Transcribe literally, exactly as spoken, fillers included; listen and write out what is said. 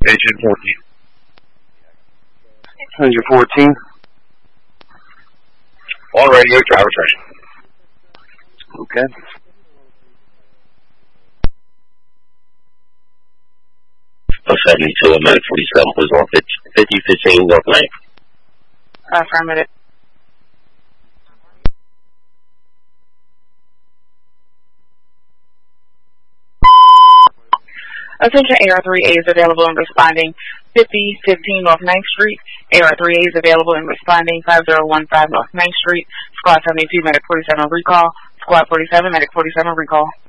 Agent fourteen. Agent fourteen. On radio, driver training. Okay. seventy-two, Medic forty-seven, please on fifty fifteen North Lane. Affirmative. Attention, A R three A is available and responding fifty fifteen North ninth Street. A R three A is available and responding five zero one five North ninth Street. Squad seventy-two, Medic forty-seven, recall. Squad forty-seven, Medic forty-seven, recall.